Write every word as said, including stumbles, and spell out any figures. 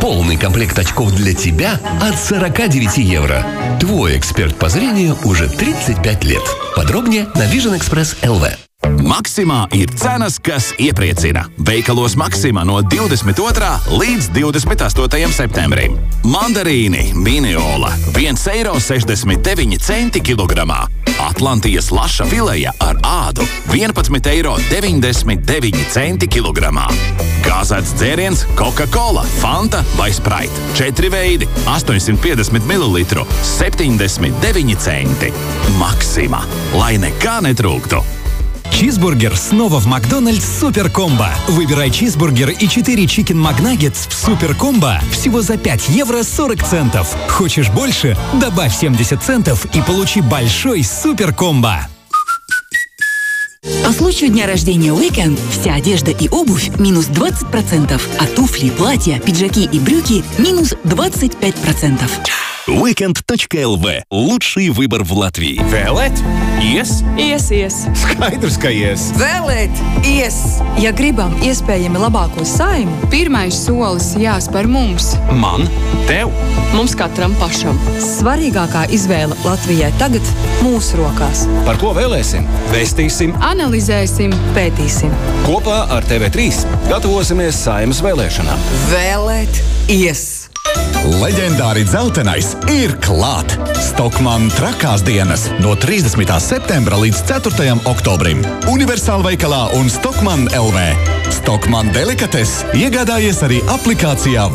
Полный комплект очков для тебя от сорок девять евро. Твой эксперт по зрению уже тридцать пять лет. Подробнее на Vision Express эл ви. Maksimā ir cenas, kas iepriecina. Veikalos Maksimā no divdesmit otrā līdz divdesmit astotajam septembrim. Mandarīni Miniola viens eiro sešdesmit deviņi centi kilogramā. Atlantijas laša fileja ar ādu vienpadsmit eiro deviņdesmit deviņi centi kilogramā. Gāzēts dzēriens Coca-Cola, Fanta vai Sprite. Četri veidi, astoņsimt piecdesmit mililitru, septiņdesmit deviņi centi. Maksimā, lai nekā netrūktu. Чизбургер снова в Макдональдс Супер Комбо. Выбирай чизбургер и четыре Чикен Макнаггетс в Супер Комбо всего за пять евро сорок центов. Хочешь больше? Добавь семьдесят центов и получи большой Супер Комбо. По случаю дня рождения Weekend вся одежда и обувь минус двадцать процентов, а туфли, платья, пиджаки и брюки минус двадцать пять процентов. уикенд точка эл ви. Лучший выбор в Латвии. Vēlēt? Ies? Ies, ies. Skaidrs, ka ies. Vēlēt? Ies. Ja gribam iespējami labāko saimu, pirmais solis jāspēr mums. Man? Tev? mums katram pašam. Svarīgākā izvēle Latvijai tagad mūsu rokās. Par ko vēlēsim? Vēstīsim, analizēsim, Pētīsim. Kopā ar T V trīs gatavosimies Saeimas vēlēšanām. Vēlēt ies! Leģendāri dzeltenais ir klāt! Stokman trakās dienas no trīsdesmitā septembra līdz ceturtajam oktobrim. Universāla veikalā un Stokman el vē. Stokman delikates iegādājies arī aplikācijā